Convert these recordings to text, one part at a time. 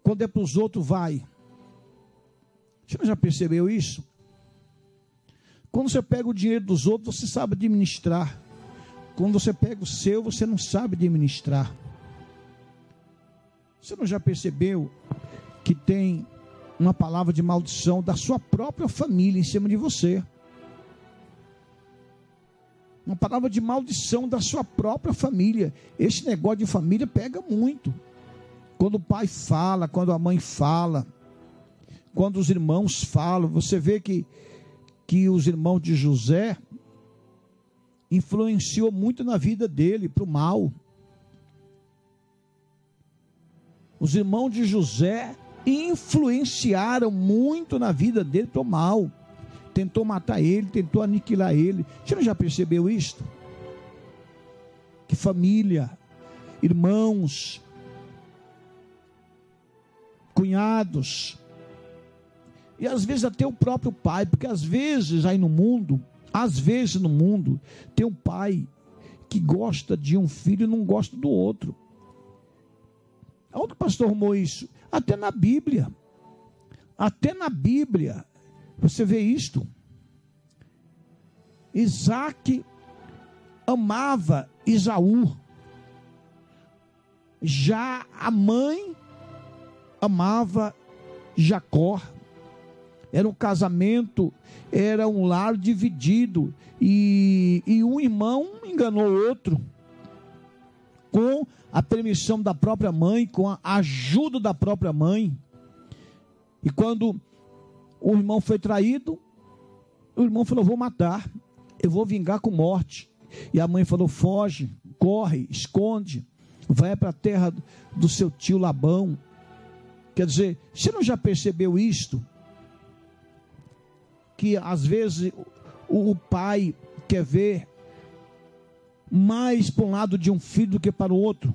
Quando é para os outros, vai. Você já percebeu isso? Quando você pega o dinheiro dos outros, você sabe administrar. Quando você pega o seu, você não sabe administrar. Você não já percebeu que tem uma palavra de maldição da sua própria família em cima de você? Uma palavra de maldição da sua própria família. Esse negócio de família pega muito. Quando o pai fala, quando a mãe fala, quando os irmãos falam, você vê que os irmãos de José influenciou muito na vida dele, para o mal. Os irmãos de José influenciaram muito na vida dele para o mal. Tentou matar ele, tentou aniquilar ele. Você não já percebeu isto? Que família, irmãos, cunhados, e às vezes até o próprio pai, porque às vezes no mundo, tem um pai que gosta de um filho e não gosta do outro. Aonde o pastor arrumou isso? Até na Bíblia. Você vê isto. Isaac amava Esaú. Já a mãe amava Jacó. Era um casamento, era um lar dividido. E um irmão enganou o outro. Com a permissão da própria mãe, com a ajuda da própria mãe. E quando o irmão foi traído, o irmão falou: vou matar, eu vou vingar com morte. E a mãe falou: foge, corre, esconde, vai para a terra do seu tio Labão. Quer dizer, você não já percebeu isto? Que às vezes o pai quer ver mais para um lado de um filho do que para o outro.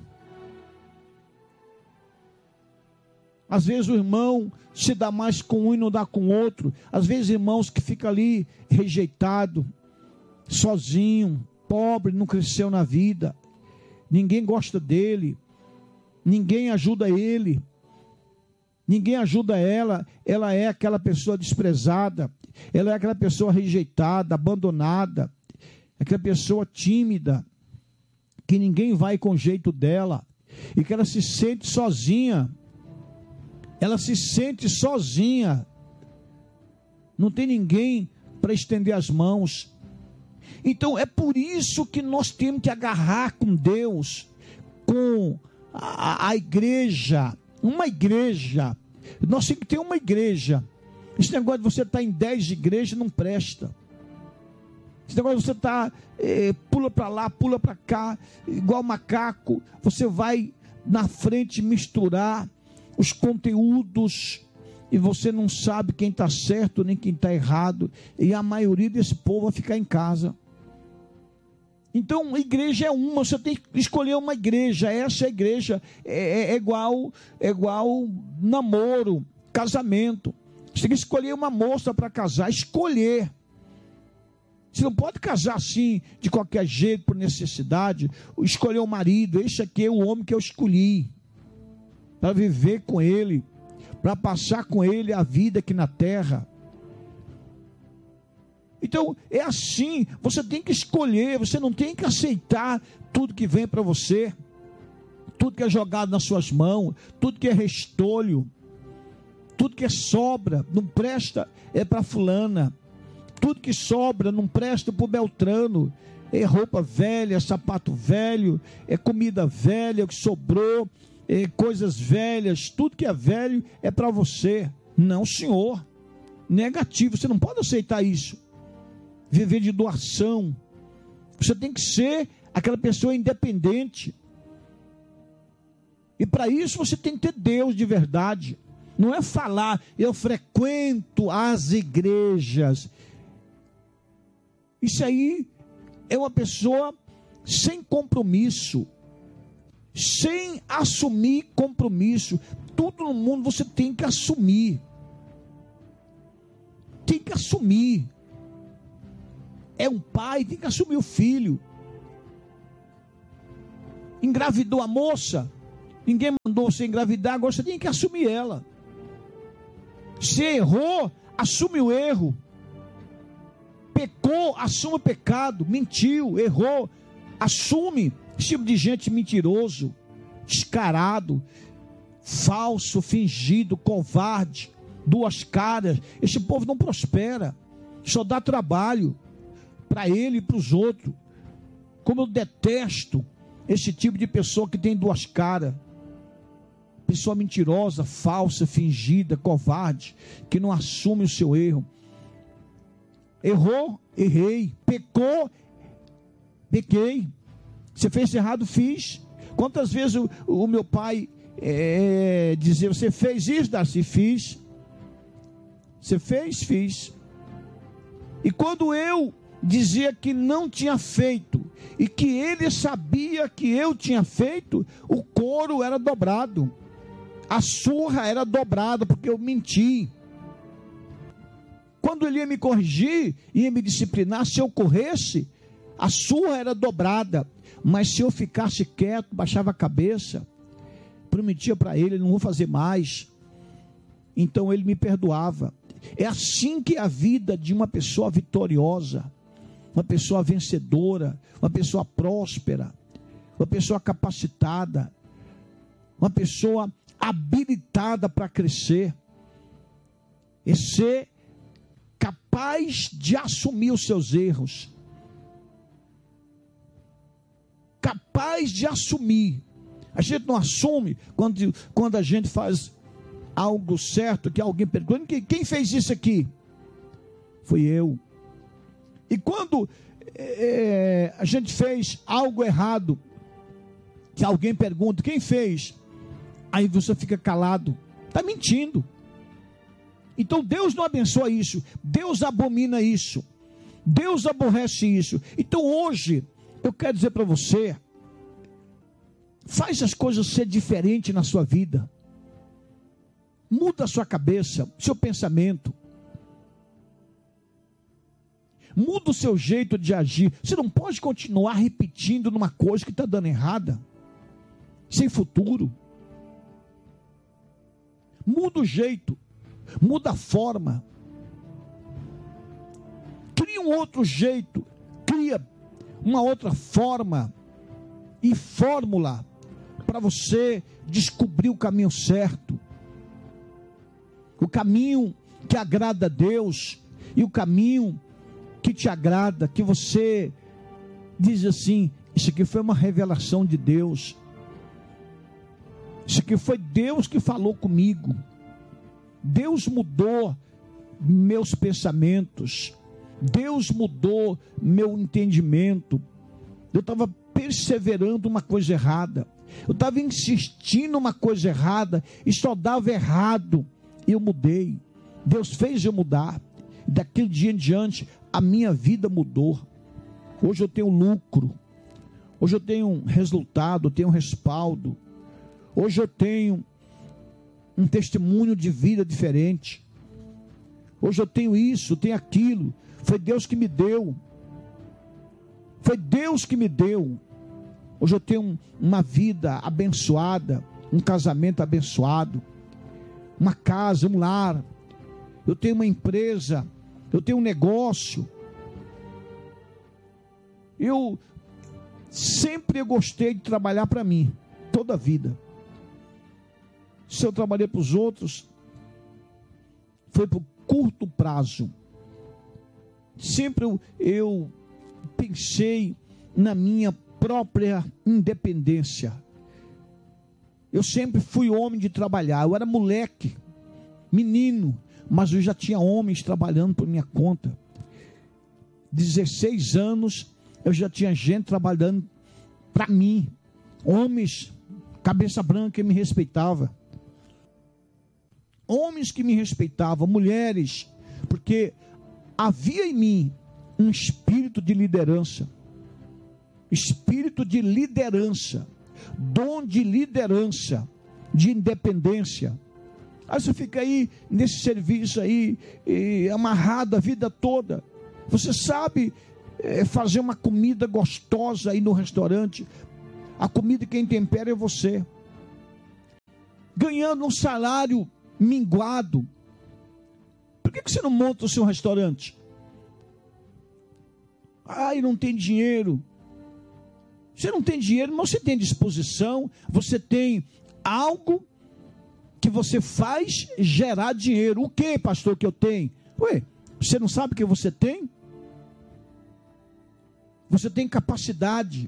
Às vezes o irmão se dá mais com um e não dá com o outro. Às vezes irmãos que ficam ali rejeitado, sozinho, pobre, não cresceu na vida. Ninguém gosta dele. Ninguém ajuda ele. Ninguém ajuda ela. Ela é aquela pessoa desprezada. Ela é aquela pessoa rejeitada, abandonada. Aquela pessoa tímida, que ninguém vai com o jeito dela. E que ela se sente sozinha. Ela se sente sozinha. Não tem ninguém para estender as mãos. Então é por isso que nós temos que agarrar com Deus, com a igreja. Uma igreja. Nós temos que ter uma igreja. Esse negócio de você estar em 10 igrejas não presta. Esse negócio de você estar, pula para lá, pula para cá, igual macaco. Você vai na frente misturar os conteúdos e você não sabe quem está certo nem quem está errado. E a maioria desse povo vai ficar em casa. Então, a igreja é uma, você tem que escolher uma igreja. Essa igreja é igual namoro, casamento. Você tem que escolher uma moça para casar, escolher. Você não pode casar assim, de qualquer jeito, por necessidade. Escolher o marido, esse aqui é o homem que eu escolhi, para viver com ele, para passar com ele a vida aqui na terra. Então, é assim, você tem que escolher, você não tem que aceitar tudo que vem para você, tudo que é jogado nas suas mãos, tudo que é restolho, tudo que é sobra, não presta, é para fulana. Tudo que sobra não presta para o Beltrano. É roupa velha, sapato velho, é comida velha que sobrou, é coisas velhas. Tudo que é velho é para você. Não, senhor. Negativo, você não pode aceitar isso. Viver de doação. Você tem que ser aquela pessoa independente. E para isso você tem que ter Deus de verdade. Não é falar, eu frequento as igrejas. Isso aí é uma pessoa sem compromisso, sem assumir compromisso. Tudo no mundo você tem que assumir. Tem que assumir. É um pai, tem que assumir o filho. Engravidou a moça, ninguém mandou mandou você engravidar, agora você tem que assumir ela. Se errou, assume o erro. Pecou, assume o pecado. Mentiu, errou, assume. Esse tipo de gente mentiroso, descarado, falso, fingido, covarde, duas caras. Esse povo não prospera, só dá trabalho para ele e para os outros. Como eu detesto esse tipo de pessoa que tem duas caras. Pessoa mentirosa, falsa, fingida, covarde, que não assume o seu erro. Errou, errei. Pecou, pequei. Você fez errado, fiz. Quantas vezes o meu pai dizia, você fez isso, Darcy? Fiz. Você fez? Fiz. E quando eu dizia que não tinha feito, e que ele sabia que eu tinha feito, o couro era dobrado. A surra era dobrada, porque eu menti. Quando ele ia me corrigir, ia me disciplinar, se eu corresse, a surra era dobrada. Mas se eu ficasse quieto, baixava a cabeça, prometia para ele, não vou fazer mais. Então ele me perdoava. É assim que é a vida de uma pessoa vitoriosa, uma pessoa vencedora, uma pessoa próspera, uma pessoa capacitada, uma pessoa habilitada para crescer. É ser capaz de assumir os seus erros. Capaz de assumir. A gente não assume quando a gente faz algo certo, que alguém pergunta, quem fez isso aqui? Fui eu. E quando a gente fez algo errado, que alguém pergunta, quem fez? Aí você fica calado, está mentindo. Então Deus não abençoa isso, Deus abomina isso, Deus aborrece isso. Então hoje, eu quero dizer para você, faz as coisas ser diferentes na sua vida, muda a sua cabeça, seu pensamento, muda o seu jeito de agir. Você não pode continuar repetindo numa coisa que está dando errada, sem futuro. Muda o jeito, muda a forma, cria um outro jeito, cria uma outra forma e fórmula para você descobrir o caminho certo, o caminho que agrada a Deus e o caminho que te agrada, que você diz assim, isso aqui foi uma revelação de Deus, isso aqui foi Deus que falou comigo, Deus mudou meus pensamentos, Deus mudou meu entendimento. Eu estava perseverando uma coisa errada, eu estava insistindo uma coisa errada, e só dava errado, e eu mudei, Deus fez eu mudar, e daquele dia em diante, a minha vida mudou. Hoje eu tenho lucro, hoje eu tenho um resultado, eu tenho um respaldo, hoje eu tenho um testemunho de vida diferente, hoje eu tenho isso, eu tenho aquilo, foi Deus que me deu, foi Deus que me deu. Hoje eu tenho uma vida abençoada, um casamento abençoado, uma casa, um lar, eu tenho uma empresa, eu tenho um negócio. Eu sempre gostei de trabalhar para mim, toda a vida. Se eu trabalhei para os outros, foi por curto prazo. Sempre eu pensei na minha própria independência. Eu sempre fui homem de trabalhar. Eu era moleque, menino, mas eu já tinha homens trabalhando por minha conta. 16 anos, eu já tinha gente trabalhando para mim. Homens, cabeça branca, que me respeitava. Homens que me respeitavam, mulheres, porque havia em mim um espírito de liderança, dom de liderança, de independência. Aí você fica aí nesse serviço aí, amarrado a vida toda. Você sabe fazer uma comida gostosa aí no restaurante. A comida quem tempera é você. ganhando um salário minguado, por que você não monta o seu restaurante? Ai, não tem dinheiro. Você não tem dinheiro, mas você tem disposição, você tem algo que você faz gerar dinheiro. O que, pastor, que eu tenho? Ué, você não sabe o que você tem? Você tem capacidade.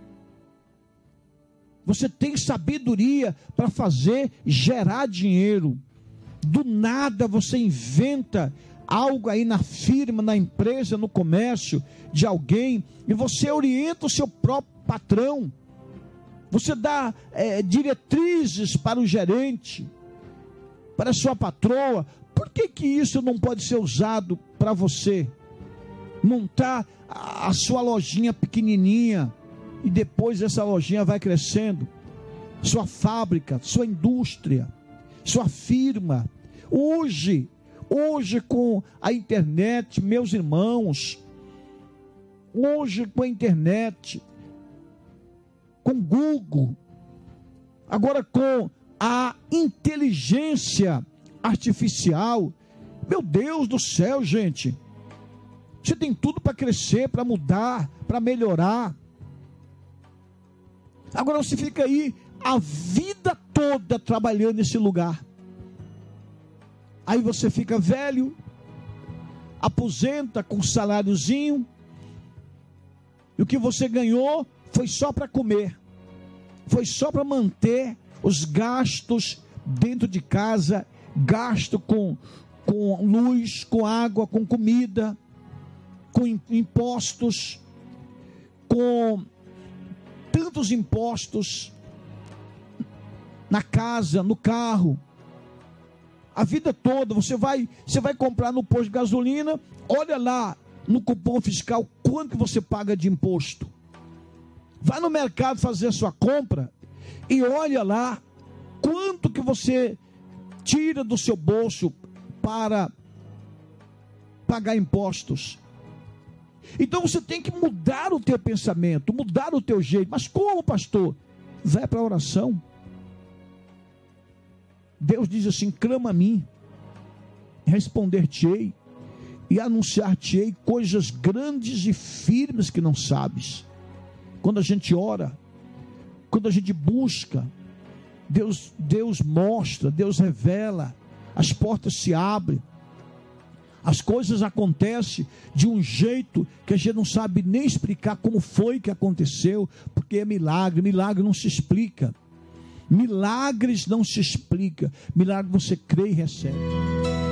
Você tem sabedoria para fazer gerar dinheiro. Do nada você inventa algo aí na firma, na empresa, no comércio de alguém, e você orienta o seu próprio patrão. Você dá diretrizes para o gerente, para a sua patroa. Por que isso não pode ser usado para você? Montar a sua lojinha pequenininha, e depois essa lojinha vai crescendo. Sua fábrica, sua indústria, sua firma. Hoje com a internet, meus irmãos, hoje com a internet, com Google, agora com a inteligência artificial, meu Deus do céu, gente, você tem tudo para crescer, para mudar, para melhorar. Agora você fica aí a vida toda trabalhando nesse lugar. Aí você fica velho, aposenta com um saláriozinho, e o que você ganhou foi só para comer, foi só para manter os gastos dentro de casa, gasto com luz, com água, com comida, com impostos, com tantos impostos na casa, no carro. A vida toda você vai comprar no posto de gasolina, olha lá no cupom fiscal quanto você paga de imposto. Vai no mercado fazer a sua compra e olha lá quanto que você tira do seu bolso para pagar impostos. Então você tem que mudar o teu pensamento, mudar o teu jeito. Mas como, pastor? Vai para a oração. Deus diz assim: clama a mim, responder-te-ei e anunciar-te-ei coisas grandes e firmes que não sabes. Quando a gente ora, quando a gente busca, Deus mostra, Deus revela, as portas se abrem, as coisas acontecem de um jeito que a gente não sabe nem explicar como foi que aconteceu, porque é milagre. Milagre não se explica. Milagres não se explica. Milagre você crê e recebe.